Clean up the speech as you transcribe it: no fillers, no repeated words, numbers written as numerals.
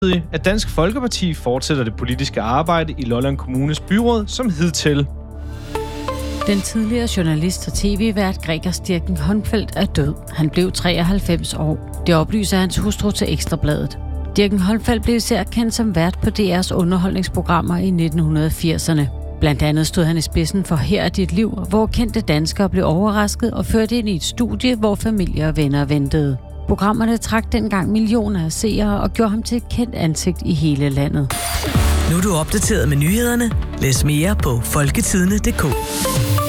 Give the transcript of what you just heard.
at Dansk Folkeparti fortsætter det politiske arbejde i Lolland Kommunes byråd som hidtil. Den tidligere journalist og tv-vært Gregers Dirken Holmfeldt er død. Han blev 93 år. Det oplyser hans hustru til Ekstrabladet. Dirken Holmfeldt blev især kendt som vært på DR's underholdningsprogrammer i 1980'erne. Blandt andet stod han i spidsen for Her er dit liv, hvor kendte danskere blev overrasket og ført ind i et studie, hvor familie og venner ventede. Programmerne trak dengang millioner af seere og gjorde ham til et kendt ansigt i hele landet. Nu er du opdateret med nyhederne. Læs mere på folketidene.dk.